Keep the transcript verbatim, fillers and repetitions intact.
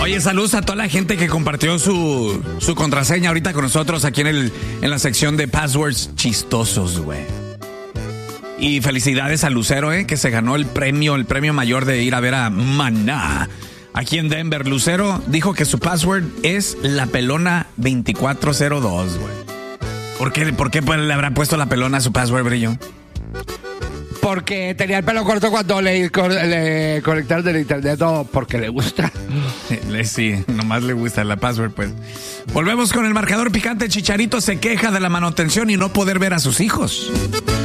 Oye, saludos a toda la gente que compartió su, su contraseña ahorita con nosotros aquí en, el, en la sección de passwords chistosos, güey. Y felicidades a Lucero, eh, que se ganó el premio, el premio mayor de ir a ver a Maná aquí en Denver. Lucero dijo que su password es la pelona veinticuatro cero dos, güey. ¿Por qué, por qué pues, le habrá puesto la pelona a su password, Brillo? Porque tenía el pelo corto cuando le, le conectaron del internet, o porque le gusta. Sí, nomás le gusta la password, pues. Volvemos con el marcador picante. Chicharito se queja de la manutención y no poder ver a sus hijos.